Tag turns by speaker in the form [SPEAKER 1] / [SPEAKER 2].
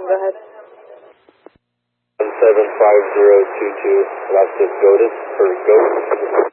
[SPEAKER 1] go ahead.
[SPEAKER 2] 175022, last is Goated for Goat.